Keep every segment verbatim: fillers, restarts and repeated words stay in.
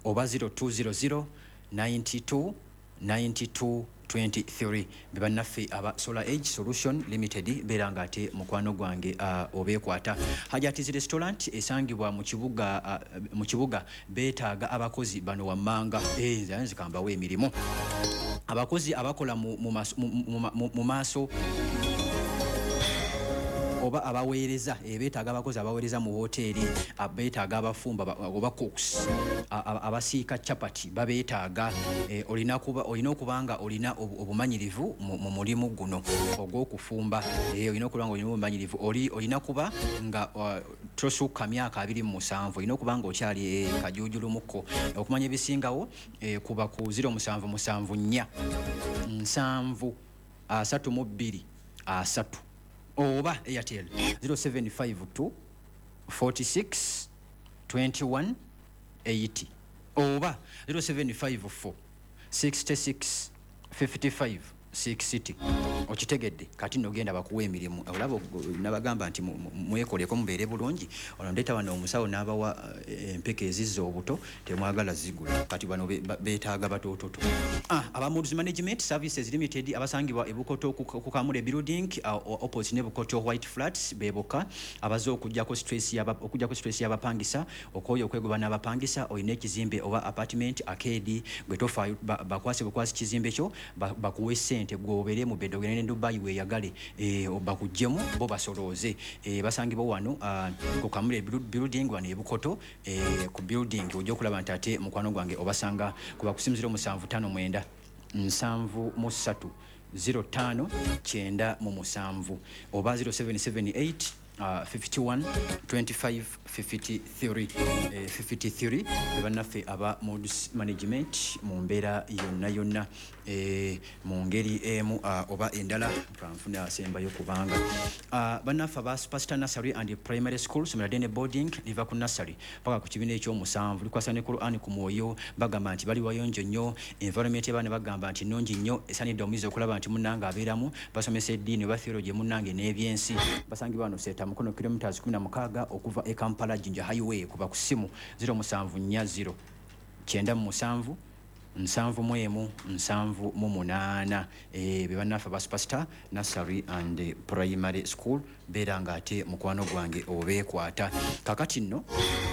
oba zero two zero zero nine two nine two twenty-three bebannaffe aba Solar Edge Solution Limited beranga ate mukwano gwange uh, obekwata. Hajati's Restaurant esangibwa mu kibuga uh, mu kibuga betaaga abakozi bano wammanga eh nze kamba we emirimu abakozi abakola mu mu maaso oba abaweereza ebetaaga abakozi abaweereza mu hoteli abetaaga abafumba oba cooks abasiika chapati babetaaga e, olina kuba olina okubanga olina obumanyirivu mu mulimu guno ogw'okufumba e, olina okubanga olina obumanyirivu oli olina kuba nga uh, tosuka myaka abiri mu musanvu olina okubanga okyali e, kajujulu muko okumanya ebisingawo e, kuba ku zero musanvu musanvu nnya nsanvu asatu mu bbiri asatu oba Airtel zero seven five two four six two one eighty oba zero seven five four six six five five sixty okitegedde kati nogenda bakuwa emirimu olaba nabagamba nti mwekoleko mubeere bulungi olondeta wano omusawo n'abawa empeke ezizza obuto temwagala zigula kati bano betaaga batototo ah aba Moods Management Services Limited abasangibwa ebukoto ku Kamule Building uh, opposite ne bukoto White Flats beboka abazo okujjako stress yaba okujjako stress yabapangisa okoyo okwegoba n'abapangisa oyine ekizimbe oba apartment arcade gwetofa bakwase bakwase kizimbe kyo bakuwe sente gwobere mu bedo gene Dubai we yagale eh bakujjemu bo basoloze eh basangibwa wano uh, ku Kamule Building wane ebukoto eh ku building ojjo kulaba ntate mukwano gwange obasanga kuba kusimziro musanvu tano mwenda nsanvu musatu zero tano kyenda mu musanvu oba zero seven seven eight Uh, fifty-one twenty-five fifty-three eh, fifty-three bebannaffe aba Moods Management mu mbeera yonna yonna eh, mu ngeri emu uh, oba endala nfuna asembayo kubanga uh, bannaffe aba Superstar Nursery and Primary School Someradene Boarding liva ku nursery paka ku kibiina ekyomusanvu likwasa ne Quran ku mwoyo bagamba nti bali wayonjo nnyo environment ebane bagamba nti nnungi nnyo esanidde omuyizi okulaba nti munnanga abeeramu basomesa eddiini oba theology munnange n'ebyensi basangibwa wano seta mukono kilometers kumi na mukaaga okuva e Kampala Jinja Highway kuba ku simu zero musanvu nnya zero kyenda mu musanvu nsanvu mwemu nsanvu mu munaana eh bebannaffe ba Superstar Nursery and Primary School beranga ate mukwano gwange obekwata kakati nno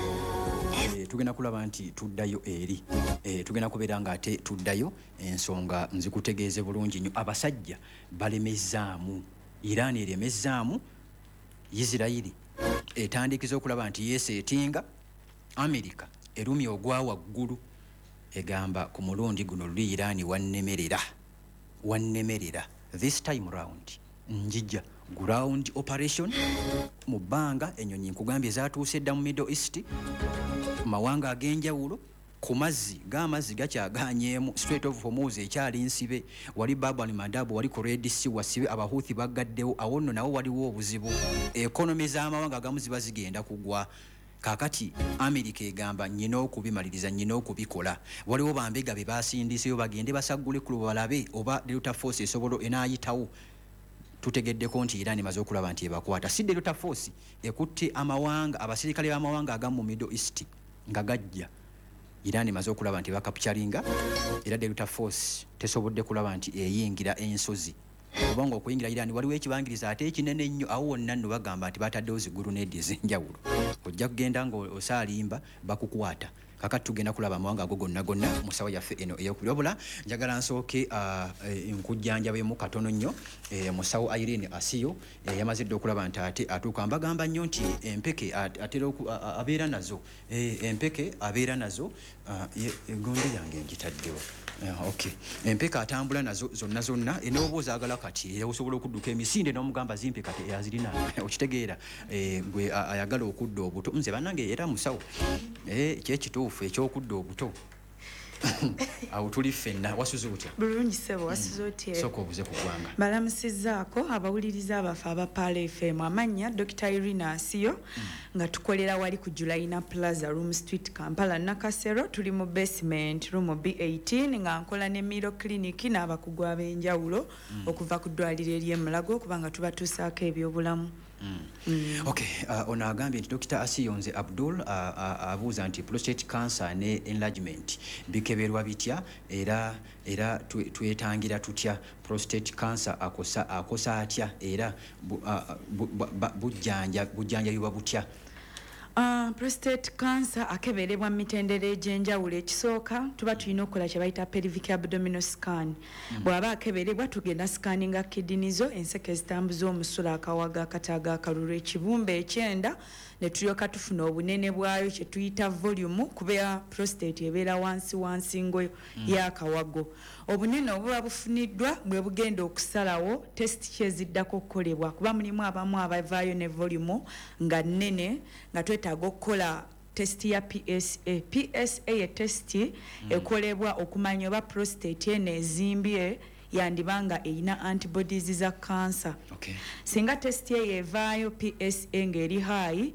eh tugenda kulaba nti tuddayo eri eh tugenda kuberanga ate tuddayo ensonga nzikutegeeze bulungi nnyo abasajja balemezaamu Iran eremezaamu Israeli etandikiza okulaba nti yeseetinga America erumi ogwa waggulu egamba ku mulundi guno luli Iran wannemerera wannemerera this time round njija ground operation mu bbanga enyonyi nkugambye zaatuuse dda mu Middle East mawanga ag'enjawulo ku mazzi g'amazzi gakyaganyemu Strait of Hormuz ekyali nsibe wali Bab al-Mandab wali ku Red Sea wasibe abahuthi bagaddewo awo nno nawo waliwo obuzibu economy z'amawanga agamu ziba zigenda kugwa kakati America egamba nyina okubimaliriza nyina okubikola waliwo bambega be basindiseyo bagende basagule ku balabe oba Delta Force esobolo enayitawo tutegeddeko nti Iran maze okulaba nti ebakwata si Delta Force ekutte amawanga abasirikale b'amawanga agamu mu Middle East nga gajja Iran maze okulaba nti bakapchalinga era Delta Force tesobodde kulaba nti eyingira ensozi kubanga okuyingira Iran waliwo ekibangiriza ate ekinene nnyo awo wonna nno bagamba nti bataddewo zigurunedi ez'enjawulo ojja kugenda nga osaalimba bakukwata kakati tugenda kulaba amawanga ago gonna gonna musawo yaffe eno ey'okubiri wabula njagala nsooke nkujjanjabemu katono nnyo musawo Irene Asiyo yamaze dde okulaba nti ate atuuka mbagamba nnyo nti empeke atera abeera nazo empeke abeera nazo egonde yange ngitaddewo Uh, okay empeka atambula nazo zonna zonna enobooza agala kati osobola okudduka emisinde n'omugamba zimpe kati yazirina okitegeera eh gwe ayagala okudda obuto nze banange era musawo eh kyekituufu ekyokudda obuto awo tuli ffenna wasuze otya bulungi sebo wasuze otya soko obuze kugwanga balamusizaako abawuliriza abafa aba Pale F M amanya Doctor Irene Asiyo mm. nga tukolera wali ku Julaina Plaza Room Street Kampala Nakasero tuli mu basement room B eighteen nga nkola ne Miro Clinic n'abakugwa ab'enjawulo mm. okuva ku ddwaliro ery'e Mulago kubanga tubatuusaako ebyobulamu Mm. Mm. Okay, uh, ono agambye nti Dokita Asiyonze Abdul uh, uh, abuuza nti prostate cancer ne enlargement bikeberwa bitya era era twetangira tutya prostate cancer akosa akosa atya era bujjanja bujjanjabibwa butya. Uh, prostate cancer akeberebwa mitendere egy'enjawulo. Ekisooka tuba tulina okukola kye bayita pelvic abdominal scan. Mm. Bw'aba akeberebwa tugenda scanninga kidney zo, enseke ezitambuza omusula, akawaga, akataaga, akalulu, ekibumbe ekyenda ne tulyoka tufuna obunene bwayo kye tuyita volume kubeera prostate ebeera wansi wansi ngo mm. y'akawago. Obunene obuba bufuniddwa bwe bugenda okusalawo test kyeziddako okukolebwa kuba mulimu abamu abavaayo ne volume nga nnene nga twetaaga okukola test ya P S A. P S A ye test mm. ekolebwa okumanya oba prostate eno ezimbye yandibanga eyina antibodies za cancer. Okay. Singa test ye evaayo P S A ng'eri high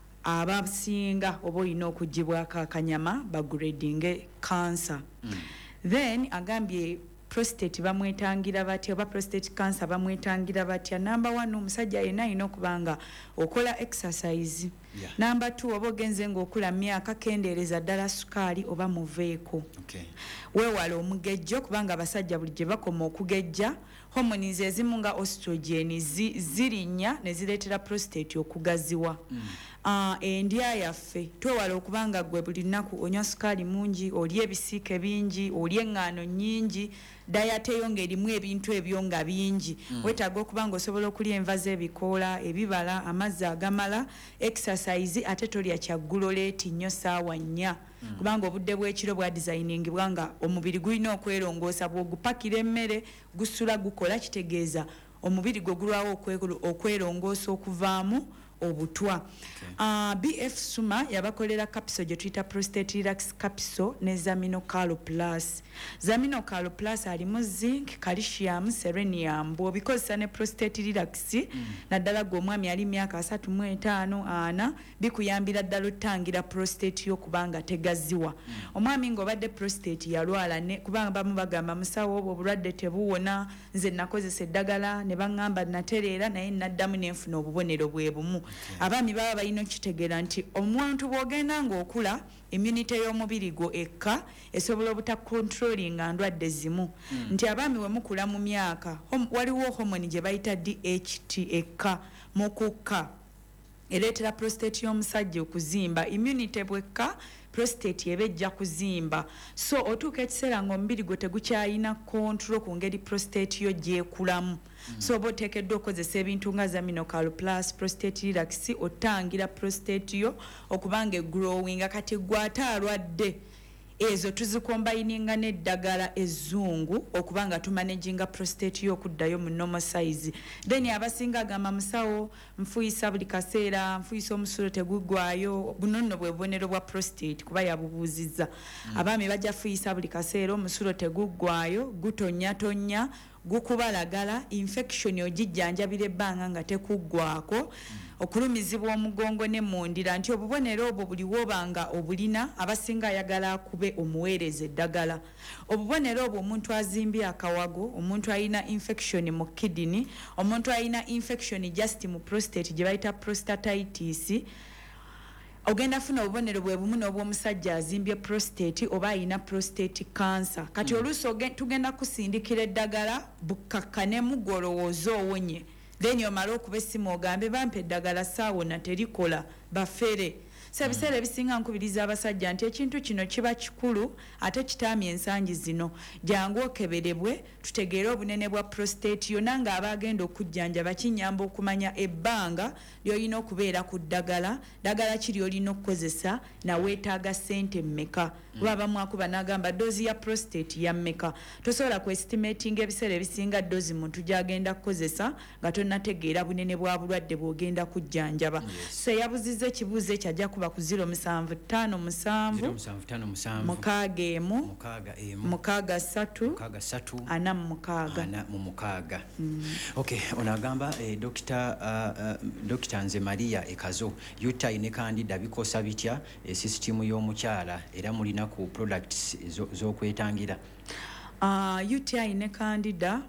abasinga oba olina okugibwako akanyama bagrading cancer. Mm. Then agambye prostate bamwetangira batya oba prostate cancer bamwetangira batya. Number one, omusajja yena alina okubanga okola exercise. Yeah. Number two, oba ogenze ng'okula myaka kendeereza ddala sukaali oba muveeko. Okay. Weewala omugejjo kubanga abasajja buli gye bakoma okugejja hormones ezimu nga estrogen zi, zirinnya ne zireetera prostate okugaziwa. Mm. Uh, endya yaffe twewala okubanga gwe buli nnaku onywa sukaali mungi, olya ebisiike bingi, olya eŋŋaano nnyingi, diet eyo ng'erimu ebintu ebyo nga bingi. Mm. Weetaaga okubanga osobola okulya enva z'ebikoola, ebibala, amazzi agamala, exercise ate tolya kyagguloleti nnyo ssaawa nnya. Mm. Kubanga obudde bw'ekiro bwa designing bwanga omubiri gulina okwerongoosa bw'ogupakira emmere gusula gukola kitegeeza omubiri gwe gulwawo okwerongoosa okuvaamu obutwa. Okay. Uh, B F Suma yabakolera capsule gye tuyita prostate relax capsule ne Zaminocalo Plus. Zaminocalo Plus alimu zinc, calcium, selenium. Bw'obikozesa ne prostate relax mm. naddala gw'omwami ali myaka asatu mu etaano ana bikuyambira ddala otangira prostate yo kubanga tegaziwa. Mm. Omwami ng'obadde prostate yalwala ne kubanga bamu bagamba musawo obwo obulwadde tebuwona, nze nakozesa eddagala ne baŋŋamba natereera naye naddamu nenfuna obubonero bwe bumu. Okay. Abaami baba balina okitegeera nti omuntu bw'ogenda ng'okula immunity y'omubiri gwo ekka esobola obuta controlling ndwadde zimu. Mm. Nti abaami we mukula mu myaka waliwo hormone gye bayita D H T ekka mu kukka ereetera prostate y'omusajja okuzimba. Immunity bwekka prostate ebejja kuzimba. So otuuka ekiseera ng'omubiri gwe tegukyayina control ku ngeri prostate yo gyekulamu. Mm. So oba oteekeddwa okozesa ebintu nga Zaminocalo Plus, prostate relax otangira prostate yo okubanga growing kati gwate alwadde ezo tuzikombayininga n'eddagala ezzungu okubanga tumanaginga prostate yo okuddayo mu normal size. Then abasinga agamba musawo nfuyisa buli kaseera nfuyisa omusulo tegugwayo. Buno nno bwe bubonero bwa prostate kuba yabubuuzizza. Mm. Abaami bajja fuyisa buli kaseera omusulo tegugwayo gutonya tonya gukubalagala infection ogijjanjabira ebbanga nga tekuggwako. Mm. Okulumizibwa omugongo ne mundira nti obubonero obwo buli wobanga obulina abasinga ayagala akube omuweereza eddagala. Obubonero obwo omuntu azimbye akawago, omuntu alina infection mu kidney, omuntu alina infection just mu prostate gye bayita prostatitis, ogenda funa obubonero bwe bumu n'obw'omusajja azimbye prostate oba alina prostate cancer. Kati mm. oluusi tugenda kusindikira eddagala bukkakkanemu gw'olowooza owonye. Then omala okuba essimu ogambe bampe eddagala saawona terikola bafere. So ebiseera mm. ebisinga nkubiriza abasajja nti ekintu kino kiba kikulu ate kitaamye ensangi zino. Jangu okeberebwe tutegeere obunene bwa prostate yonna nga abagenda okujjanjaba kinyamba okumanya ebbanga ly'olina okubeera ku ddagala, ddagala ki ly'olina okukozesa na weetaaga ssente mmeka. Kuba abamu akuba n'agamba doozi ya prostate ya mmeka. Tosobola kwestimatinga ebiseera ebisinga doozi muntu gy'agenda kukozesa nga tonnategeera bunene bwa bulwadde bw'ogenda kujjanjaba. Yes. So yabuzizza ekibuuzo ekyo ajja kuba ku zero musanvu ttaano musanvu mukaaga emu mukaaga ssatu ana mu mukaaga ana mu mukaaga. Mm. Okay, onagamba eh, Dokita uh, uh, Dokita Nze Maria Ekazo yuta ine kandida bikosa bitya eh, system y'omukyala era mulina ku products z'okwetangira. Uh, U T I ne candida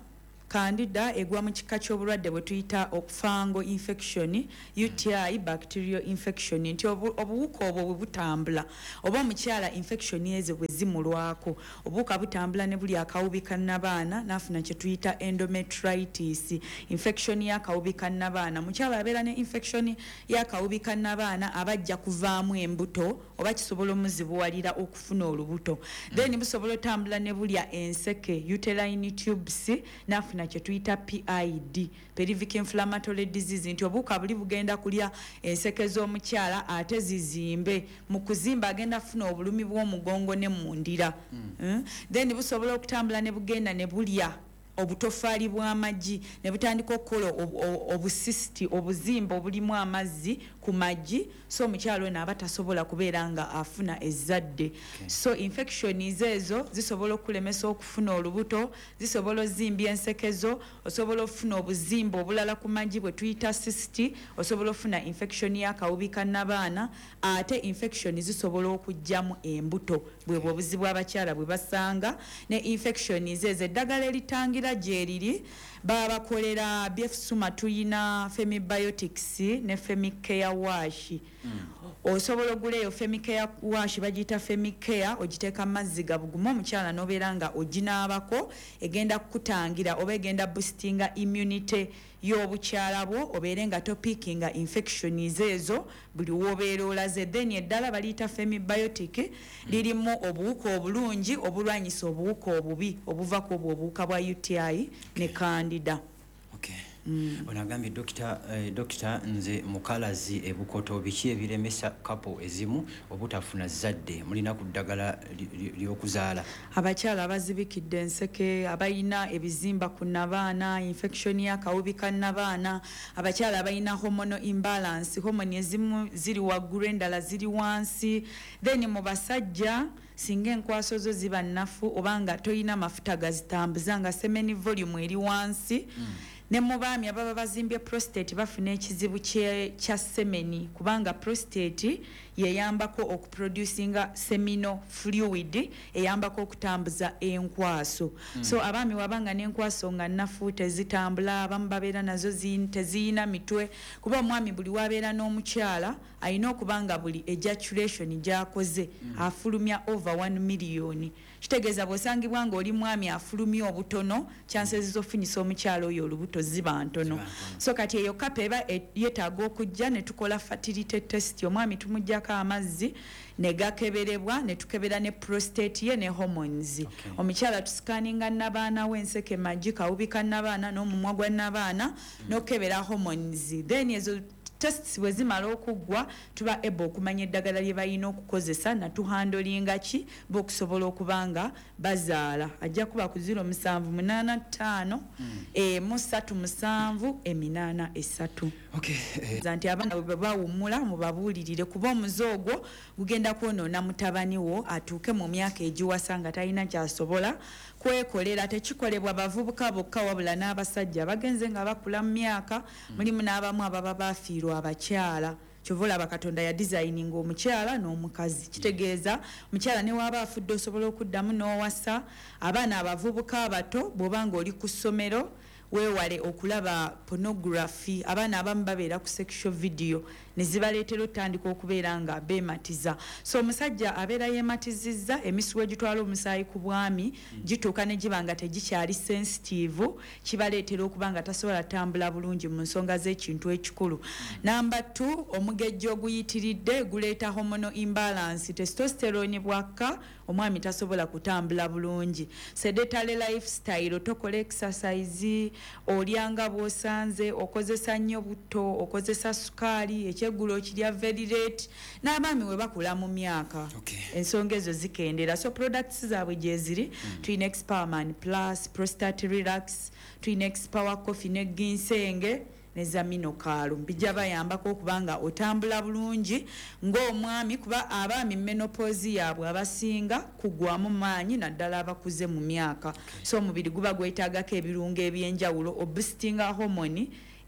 Candida egwa mu kika ky'obulwadde bwe tuyita fungal infection, U T I, bacterial infection, nti obuwuka obwo bwe butambula oba omukyala infection ezo bwe zimulwako obuwuka butambula ne buli akawubi ka nnabaana n'afuna kye tuyita endometritis, infection y'akawubi ka nnabaana. Mukyala abeera ne infection y'akawubi ka nnabaana abajja kuvaamu embuto oba kisobola omuzibuwalira okufuna olubuto. Then busobola otambula ne bulya enseke, uterine tubes, n'afuna kye tuyita P I D, pelvic inflammatory disease, nti obuwuka buli bugenda kulya enseke z'omukyala ate zizimbe, mu kuzimba agenda afuna obulumi bw'omugongo ne mundira. Mm. Mm? Then busobola okutambula ne bugenda ne bulya obutofaali bw'amagi ne butandika okukola obusisiti obuzimba obulimu amazzi ku magi, so omukyalo ono aba tasobola kubeera nga afuna ezzadde. Okay. So infections ezo zisobola okulemesa okufuna olubuto, zisobola ozimbya ensekezo, osobola ofuna obuzimba obulala ku magi bwe tuyita cyst, osobola ofuna infection y'akawubi ka nnabaana, ate infection zisobola okujjamu embuto bwe bwobuzibu abakyala bwe basanga. Ne infections ezo eddagala eritangira gyeriri babakolera B F Suma tuyina Femibiotics ne Femicare wash. Mm. Osobola oguleyo Femicare wash bagiyita Femicare, ogiteeka mazzi gabuguma omukyala n'obeera nga oginaabako, egenda kukutangira oba egenda boostinga immunity y'obukyala bwo obeere nga topikinga infections ezo buli w'obeera olaze. Then eddala baliyita Femibiotic, lirimu obuwuka obulungi obulwanyisa obuwuka obubi obuvako obwo obuwuka bwa U T I ne Candida. Okay. Mm. Onagambye dokita eh, dokita nze mukalazi ebukoto biki ebiremesa couple ezimu obutafuna zadde mulina ku ddagala ly'okuzaala? Abakyala abazibikidde enseke, abayina ebizimba ku nnabaana, infection y'akawubi ka nnabaana, abakyala abayina hormonal imbalance, hormone ezimu ziri waggulu endala ziri wansi. Then mu basajja singa enkwaso zo ziba nnafu obanga toyina mafuta gazitambuza nga semeni volume eri wansi. Mm. Ne mu baami ababa bazimbye prostate bafuna ekizibu kya semeni kubanga prostate yeyambako okuproducinga seminal fluid eyambako okutambuza enkwaso. Mm. So abaami wabanga n'enkwaso nga nnafu tezitambula, abamu babeera nazo teziyina mitwe, kuba omwami buli wabeera n'omukyala ayina okubanga buli ejaculation gy'akoze mm. afulumya over one million. Kitegeeza bw'osangibwa ng'oli mwami afulumya obutono, chances z'ofunyisa omukyala oyo olubuto ziba ntono. So kati eyo kapa eba yeetaaga okujja ne tukola fertility test, omwami tumuggyako amazzi ne gakeberebwa ne tukebera ne prostate ye ne hormones. Okay. Omukyala tusikaninga nnabaana w'enseke, magi, kawubi ka nnabaana n'omumwa gwa nnabaana mm. n'okebera hormones. Then ezo tests bwe zimala okuggwa tuba able okumanya eddagala lye balina okukozesa na tuhandolinga ki bokusobola okubanga bazaala. Ajja kuba ku zero musanvu munaana ttaano emu ssatu musanvu eminaana essatu. Okay. Nti abaana bwe bawummula mubabuulirire kuba omuze ogwo gugenda kwonoona mutabani wo atuuke mu myaka egiwasa nga talina kyasobola kwekolera. Tekikolebwa bavubuka bokka wabula n'abasajja bagenze nga bakula mu myaka, mulimu n'abamu ababa baafiirwa abakyala. Kyovola bakatonda ya designing omukyala n'omukazi. Kitegeeza omukyala ne waba afudde osobola okuddamu n'owasa. Abaana abavubuka abato bw'obanga oli ku ssomero weewale okulaba pornography. Abaana abamu babeera ku sexual video ne zibaleetera otandika okubeera nga beematiza. So omusajja abeera yeematizizza, emisuwa egitwala omusaayi ku bwami gituuka ne giba nga tegikyali sensitive, kibaleetera okuba nga tasobola tambula bulungi mu nsonga z'ekintu ekikulu. Namba two, omugejjo oguyitiridde guleeta hormonal imbalance, testosterone bwakka, omwami tasobola kutambula bulungi. Sedentary lifestyle, tokola exercise, olyanga bw'osanze, okozesa nnyo butto, okozesa sukaali, ekyeggulo okirya very late, n'abaami we bakula mu myaka. Okay. Ensonga ezo zikendera. So products zaabwe gye ziri, mm. tuyina Expowerman Plus, Prostate Relax, tuyina Expower Coffee ne ginsenge ne Zamino Kalo. Bijja bayambako okubanga otambula bulungi ng'omwami, kuba abaami menopause yaabwe abasinga kugwamu maanyi naddala abakuze mu myaka. Okay. So omubiri guba gwetaagako ebirungo ebyenjawulo, oboostinga hormone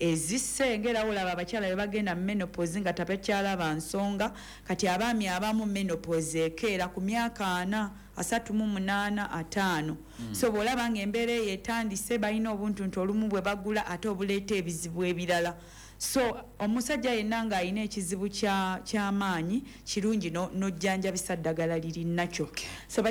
ezisse ngera olaba abakyala be bagenda menopause nga tabakyalaba nsonga kati abaami abamu menopause ekeera ku myaka ana asatu mu munaana ataano mm. so bw'olaba ng'embeera eyo etandise balina obuntuntu olumu bwe bagula ate obuleeta ebizibu ebirala so omusajja yenna ng'alina ekizibu ky'amaanyi kirungi n'ojjanjabisa ddagala liri nakyo so